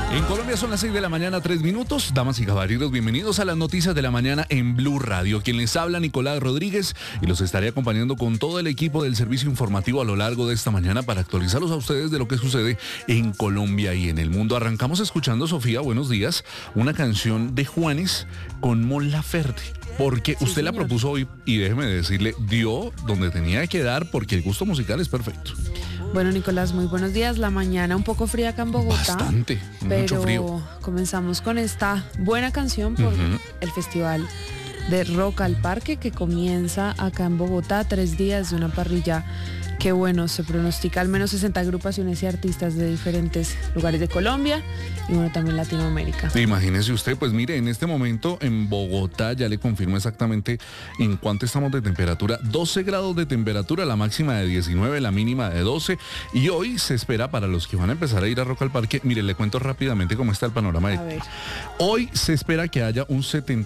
En Colombia son las 6 de la mañana, 3 minutos. Damas y caballeros, bienvenidos a las noticias de la mañana en Blue Radio. Quien les habla, Nicolás Rodríguez, y los estaré acompañando con todo el equipo del servicio informativo a lo largo de esta mañana para actualizarlos a ustedes de lo que sucede en Colombia y en el mundo. Arrancamos escuchando, Sofía, buenos días, una canción de Juanes con Mon Laferte, porque Sí, usted la señor. propuso hoy y déjeme decirle, dio donde tenía que dar porque el gusto musical es perfecto. Bueno, Nicolás, muy buenos días. La mañana un poco fría acá en Bogotá. Bastante, mucho pero frío. comenzamos con esta buena canción por el Festival de Rock al Parque que comienza acá en Bogotá, 3 días de una parrilla que, bueno, se pronostica al menos 60 agrupaciones y artistas de diferentes lugares de Colombia y, bueno, también Latinoamérica. Imagínese usted, pues mire, en este momento en Bogotá ya le confirmo exactamente en cuánto estamos de temperatura. 12 grados de temperatura, la máxima de 19, la mínima de 12. Y hoy se espera para los que van a empezar a ir a Rock al Parque, mire, le cuento rápidamente cómo está el panorama. A ver. Hoy se espera que haya un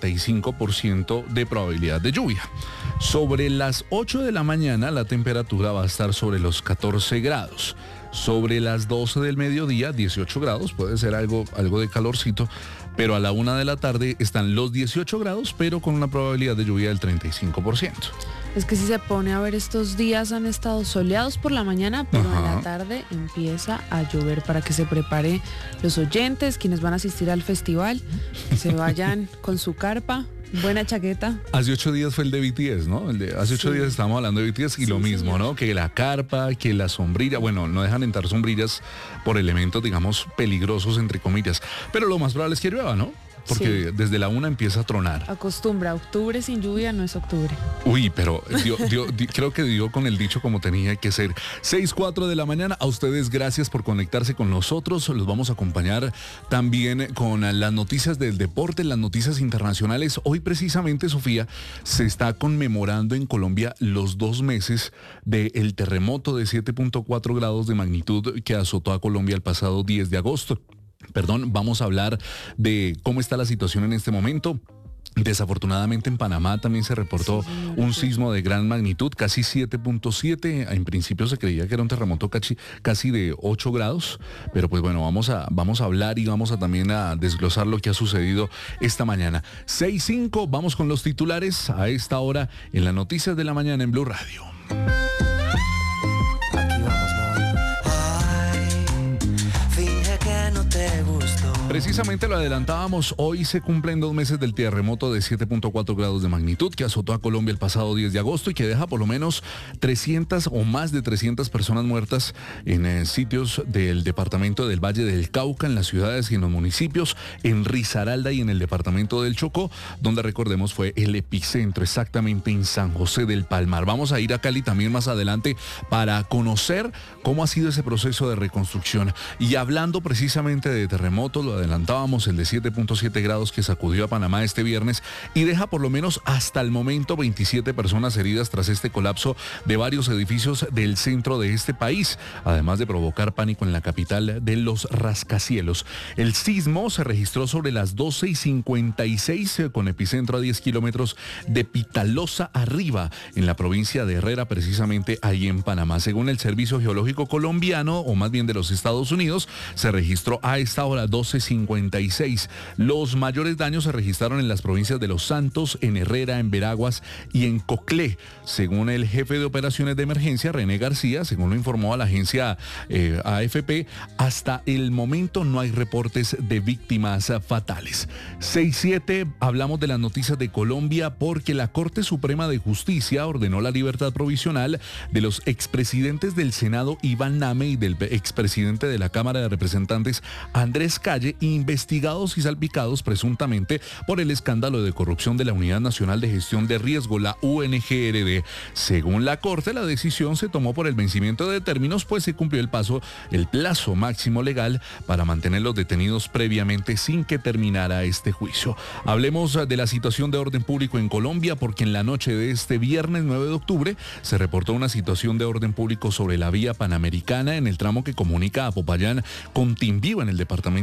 75% de probabilidad de lluvia. Sobre las 8 de la mañana la temperatura va a estar sobre los 14 grados. Sobre las 12 del mediodía, 18 grados, puede ser algo de calorcito, pero a la 1 de la tarde están los 18 grados, pero con una probabilidad de lluvia del 35%. Es que si se pone a ver, estos días han estado soleados por la mañana, pero en Ajá. la tarde empieza a llover, para que se prepare los oyentes, quienes van a asistir al festival, que se vayan con su carpa, buena chaqueta. Hace 8 días fue el de BTS, ¿no? Hace 8 Sí. días estábamos hablando de BTS y Sí, lo mismo, señor. ¿no? Que la carpa, que la sombrilla, bueno, no dejan entrar sombrillas por elementos, digamos, peligrosos, entre comillas. Pero lo más probable es que llueva, ¿no? Porque desde la 1 empieza a tronar. Acostumbra, octubre sin lluvia no es octubre. Uy, pero creo que dio con el dicho como tenía que ser. 6:04 de la mañana. A ustedes gracias por conectarse con nosotros. Los vamos a acompañar también con las noticias del deporte, las noticias internacionales. Hoy precisamente, Sofía, se está conmemorando en Colombia los 2 meses del terremoto de 7.4 grados de magnitud que azotó a Colombia el pasado 10 de agosto. Vamos a hablar de cómo está la situación en este momento. Desafortunadamente en Panamá también se reportó un sismo de gran magnitud, casi 7.7. En principio se creía que era un terremoto casi de 8 grados, pero pues bueno, vamos a hablar y vamos a también a desglosar lo que ha sucedido esta mañana. 6:05, vamos con los titulares a esta hora en las noticias de la mañana en Blue Radio. Aquí vamos, Ay, finge que no te gustó. Precisamente lo adelantábamos, hoy se cumplen 2 meses del terremoto de 7.4 grados de magnitud que azotó a Colombia el pasado 10 de agosto y que deja por lo menos 300 o más de 300 personas muertas en sitios del departamento del Valle del Cauca, en las ciudades y en los municipios, en Risaralda y en el departamento del Chocó, donde recordemos fue el epicentro, exactamente en San José del Palmar. Vamos a ir a Cali también más adelante para conocer cómo ha sido ese proceso de reconstrucción. Y hablando precisamente de terremotos, lo adelantábamos, el de 7.7 grados que sacudió a Panamá este viernes y deja por lo menos hasta el momento 27 personas heridas tras este colapso de varios edificios del centro de este país, además de provocar pánico en la capital de los rascacielos. El sismo se registró sobre las 12:56 con epicentro a 10 kilómetros de Pitalosa arriba, en la provincia de Herrera, precisamente ahí en Panamá. Según el Servicio Geológico Colombiano, o más bien de los Estados Unidos, se registró a esta hora 12:56. Los mayores daños se registraron en las provincias de Los Santos, en Herrera, en Veraguas y en Coclé. Según el jefe de operaciones de emergencia, René García, según lo informó a la agencia AFP, hasta el momento no hay reportes de víctimas fatales. 6:07, hablamos de las noticias de Colombia porque la Corte Suprema de Justicia ordenó la libertad provisional de los expresidentes del Senado Iván Name y del expresidente de la Cámara de Representantes Andrés Calle, investigados y salpicados presuntamente por el escándalo de corrupción de la Unidad Nacional de Gestión de Riesgo, la UNGRD. Según la Corte, la decisión se tomó por el vencimiento de términos, pues se cumplió el plazo máximo legal para mantener los detenidos previamente sin que terminara este juicio. Hablemos de la situación de orden público en Colombia, porque en la noche de este viernes 9 de octubre se reportó una situación de orden público sobre la vía Panamericana en el tramo que comunica a Popayán con Timbío en el departamento del Cauca.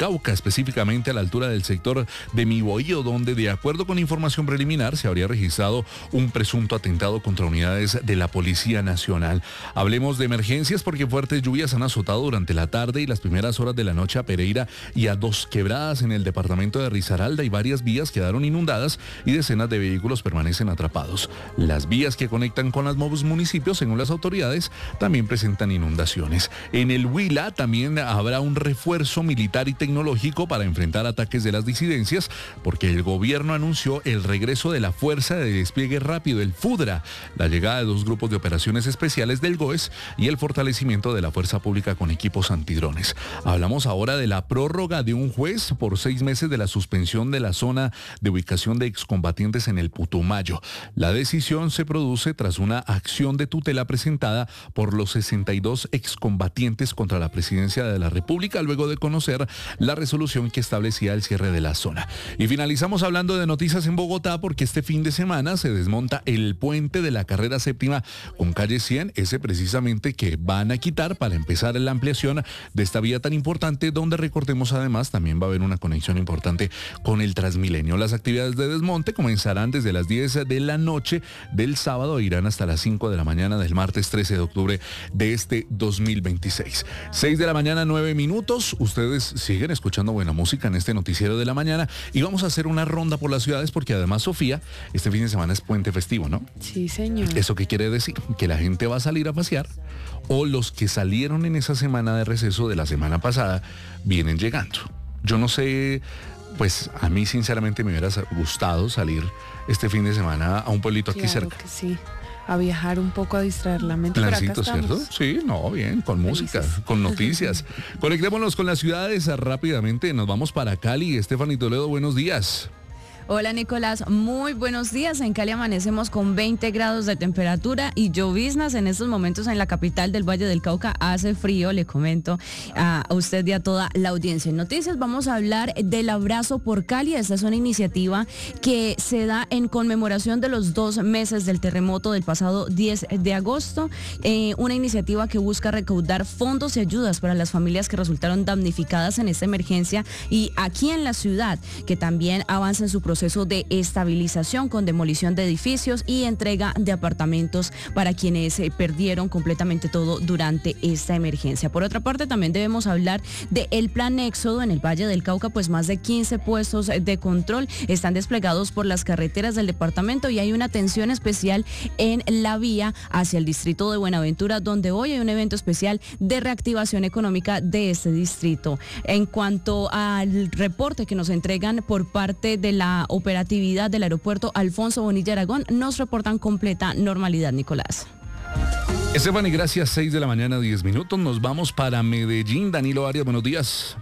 Cauca, específicamente a la altura del sector de Mi Bohío, donde de acuerdo con información preliminar se habría registrado un presunto atentado contra unidades de la Policía Nacional. Hablemos de emergencias porque fuertes lluvias han azotado durante la tarde y las primeras horas de la noche a Pereira y a Dos Quebradas en el departamento de Risaralda, y varias vías quedaron inundadas y decenas de vehículos permanecen atrapados. Las vías que conectan con los municipios, según las autoridades, también presentan inundaciones. En el Huila también habrá un refuerzo militar y tecnológico para enfrentar ataques de las disidencias, porque el gobierno anunció el regreso de la Fuerza de Despliegue Rápido, el FUDRA, la llegada de 2 grupos de operaciones especiales del GOES y el fortalecimiento de la fuerza pública con equipos antidrones. Hablamos ahora de la prórroga de un juez por 6 meses de la suspensión de la zona de ubicación de excombatientes en el Putumayo. La decisión se produce tras una acción de tutela presentada por los 62 excombatientes contra la presidencia de la República, luego de conocer la resolución que establecía el cierre de la zona. Y finalizamos hablando de noticias en Bogotá, porque este fin de semana se desmonta el puente de la carrera séptima con calle 100, ese precisamente que van a quitar para empezar la ampliación de esta vía tan importante, donde, recordemos, además también va a haber una conexión importante con el Transmilenio. Las actividades de desmonte comenzarán desde las 10 de la noche del sábado e irán hasta las 5 de la mañana del martes 13 de octubre de este 2026. 6 de la mañana, 9 minutos. Ustedes siguen escuchando buena música en este noticiero de la mañana y vamos a hacer una ronda por las ciudades porque además, Sofía, este fin de semana es puente festivo, ¿no? Sí, señor. ¿Eso qué quiere decir? Que la gente va a salir a pasear, o los que salieron en esa semana de receso de la semana pasada vienen llegando. Yo no sé, pues a mí sinceramente me hubiera gustado salir este fin de semana a un pueblito aquí cerca. Que sí, a viajar un poco, a distraer la mente. Plancito, ¿cierto? Sí, no, bien, con música, con noticias. Conectémonos con las ciudades rápidamente. Nos vamos para Cali. Estefanía Toledo, buenos días. Hola Nicolás, muy buenos días. En Cali amanecemos con 20 grados de temperatura y lloviznas en estos momentos en la capital del Valle del Cauca. Hace frío, le comento a usted y a toda la audiencia. En noticias vamos a hablar del Abrazo por Cali. Esta es una iniciativa que se da en conmemoración de los 2 meses del terremoto del pasado 10 de agosto. Una iniciativa que busca recaudar fondos y ayudas para las familias que resultaron damnificadas en esta emergencia, y aquí en la ciudad, que también avanza en su proceso de estabilización con demolición de edificios y entrega de apartamentos para quienes perdieron completamente todo durante esta emergencia. Por otra parte, también debemos hablar del Plan Éxodo en el Valle del Cauca, pues más de 15 puestos de control están desplegados por las carreteras del departamento y hay una atención especial en la vía hacia el distrito de Buenaventura, donde hoy hay un evento especial de reactivación económica de este distrito. En cuanto al reporte que nos entregan por parte de la operatividad del aeropuerto Alfonso Bonilla Aragón, nos reportan completa normalidad, Nicolás. Esteban, y gracias. 6 de la mañana, 10 minutos. Nos vamos para Medellín. Danilo Arias, buenos días.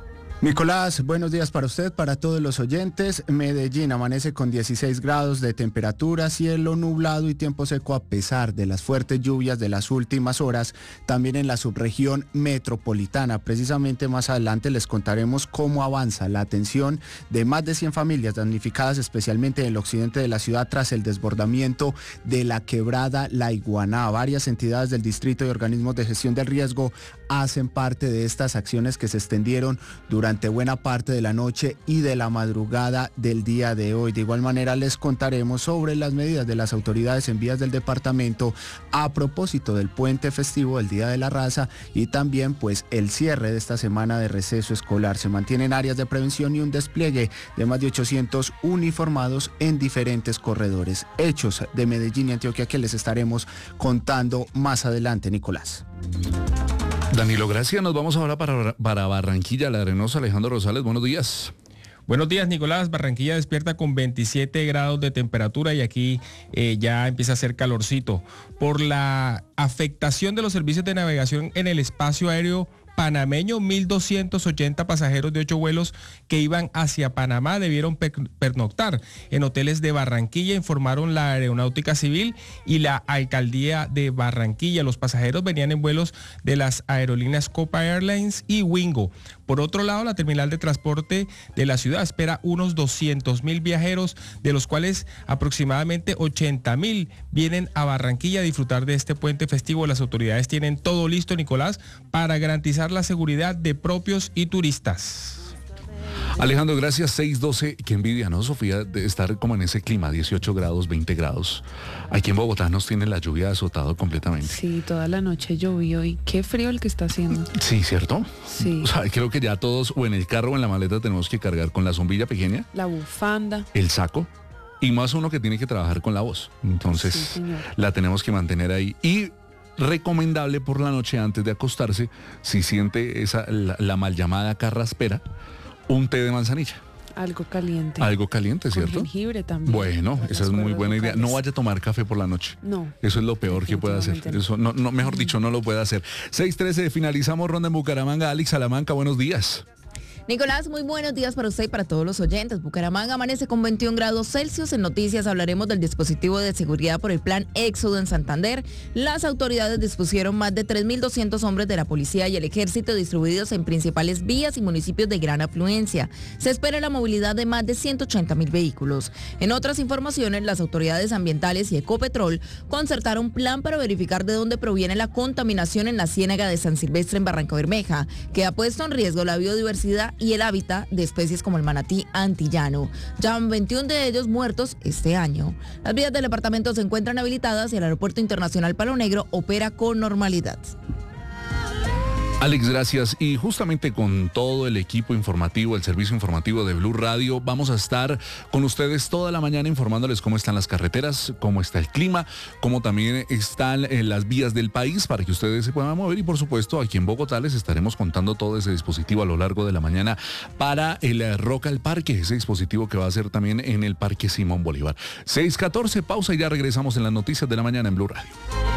Nicolás, buenos días para usted, para todos los oyentes. Medellín amanece con 16 grados de temperatura, cielo nublado y tiempo seco a pesar de las fuertes lluvias de las últimas horas, también en la subregión metropolitana. Precisamente más adelante les contaremos cómo avanza la atención de más de 100 familias damnificadas, especialmente en el occidente de la ciudad, tras el desbordamiento de la quebrada La Iguaná. Varias entidades del distrito y organismos de gestión del riesgo hacen parte de estas acciones que se extendieron durante buena parte de la noche y de la madrugada del día de hoy. De igual manera les contaremos sobre las medidas de las autoridades en vías del departamento a propósito del puente festivo del Día de la Raza y también pues el cierre de esta semana de receso escolar. Se mantienen áreas de prevención y un despliegue de más de 800 uniformados en diferentes corredores. Hechos de Medellín y Antioquia que les estaremos contando más adelante, Nicolás. Danilo, gracias. Nos vamos ahora para Barranquilla, La Arenosa. Alejandro Rosales, buenos días. Buenos días, Nicolás. Barranquilla despierta con 27 grados de temperatura y aquí ya empieza a hacer calorcito. Por la afectación de los servicios de navegación en el espacio aéreo panameño, 1.280 pasajeros de 8 vuelos que iban hacia Panamá debieron pernoctar en hoteles de Barranquilla, informaron la Aeronáutica Civil y la Alcaldía de Barranquilla. Los pasajeros venían en vuelos de las aerolíneas Copa Airlines y Wingo. Por otro lado, la terminal de transporte de la ciudad espera unos 200.000 viajeros, de los cuales aproximadamente 80.000 vienen a Barranquilla a disfrutar de este puente festivo. Las autoridades tienen todo listo, Nicolás, para garantizar la seguridad de propios y turistas. Alejandro, gracias. 6:12. Qué envidia, ¿no, Sofía? De estar como en ese clima, 18 grados, 20 grados. Aquí en Bogotá nos tiene la lluvia azotado completamente. Sí, toda la noche llovió y qué frío el que está haciendo. Sí, ¿cierto? Sí. O sea, creo que ya todos, o en el carro o en la maleta, tenemos que cargar con la sombrilla pequeña, La bufanda. el saco, y más uno que tiene que trabajar con la voz. Entonces, Sí, señor. la tenemos que mantener ahí. Y recomendable por la noche antes de acostarse, si siente la mal llamada carraspera, un té de manzanilla. Algo caliente. Algo caliente, Con ¿cierto? jengibre también. Bueno, Para esa las es muy cuerdas buena idea. No vocales. vaya a tomar café por la noche. No. Eso es lo peor que puede hacer. Definitivamente no. Eso mejor dicho, no lo puede hacer. 6:13, finalizamos ronda en Bucaramanga. Alex Salamanca, buenos días. Nicolás, muy buenos días para usted y para todos los oyentes. Bucaramanga amanece con 21 grados Celsius. En noticias hablaremos del dispositivo de seguridad por el plan Éxodo en Santander. Las autoridades dispusieron más de 3.200 hombres de la policía y el ejército distribuidos en principales vías y municipios de gran afluencia. Se espera la movilidad de más de 180.000 vehículos. En otras informaciones, las autoridades ambientales y Ecopetrol concertaron un plan para verificar de dónde proviene la contaminación en la ciénaga de San Silvestre en Barrancabermeja, que ha puesto en riesgo la biodiversidad y el hábitat de especies como el manatí antillano. Ya van 21 de ellos muertos este año. Las vías del departamento se encuentran habilitadas y el Aeropuerto Internacional Palo Negro opera con normalidad. Alex, gracias. Y justamente con todo el equipo informativo, el servicio informativo de Blue Radio, vamos a estar con ustedes toda la mañana informándoles cómo están las carreteras, cómo está el clima, cómo también están las vías del país para que ustedes se puedan mover. Y por supuesto, aquí en Bogotá les estaremos contando todo ese dispositivo a lo largo de la mañana para el Rock al Parque, ese dispositivo que va a ser también en el Parque Simón Bolívar. 6:14, pausa y ya regresamos en las noticias de la mañana en Blue Radio.